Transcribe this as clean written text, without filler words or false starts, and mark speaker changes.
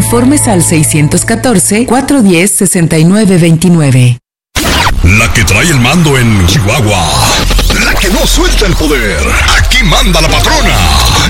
Speaker 1: Informes al 614-410-6929.
Speaker 2: La que trae el mando en Chihuahua. La que no suelta el poder. Aquí manda la patrona.